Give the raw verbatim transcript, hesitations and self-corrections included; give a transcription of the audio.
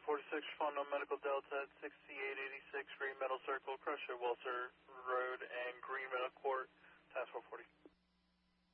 forty-six, phone no medical Delta at sixty-eight eighty-six Green Metal Circle, Crusher, Walter Road, and Green